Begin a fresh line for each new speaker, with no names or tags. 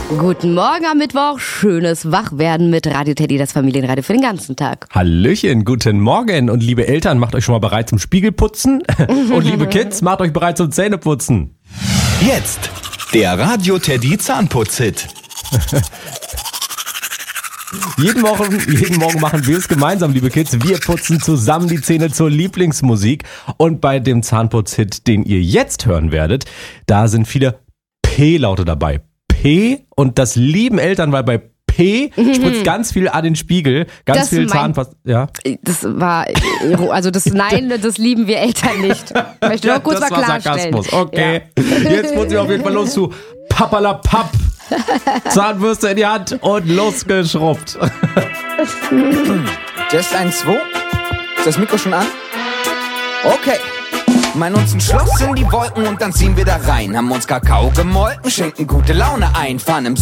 Guten Morgen am Mittwoch, schönes Wachwerden mit Radio Teddy, das Familienradio für den ganzen Tag.
Hallöchen, guten Morgen und liebe Eltern, macht euch schon mal bereit zum Spiegelputzen und liebe Kids, macht euch bereit zum Zähneputzen.
Jetzt der Radio Teddy Zahnputz-Hit.
Jeden Morgen machen wir es gemeinsam, liebe Kids. Wir putzen zusammen die Zähne zur Lieblingsmusik. Und bei dem Zahnputz-Hit, den ihr jetzt hören werdet, da sind viele P-Laute dabei. P, und das lieben Eltern, weil bei P spritzt ganz viel an den Spiegel, ganz viel Zahnpasta. Ja.
Das war, also das lieben wir Eltern nicht. Ich möchte nur kurz mal klarstellen.
Sarkasmus. Okay, ja. Jetzt putzen wir auf jeden Fall los zu Papperlapapp. Zahnbürste in die Hand und losgeschrubbt.
Test 1, 2. Ist das Mikro schon an? Okay. Meinen uns ein Schloss in die Wolken und dann ziehen wir da rein. Haben uns Kakao gemolken, schenken gute Laune ein, fahren im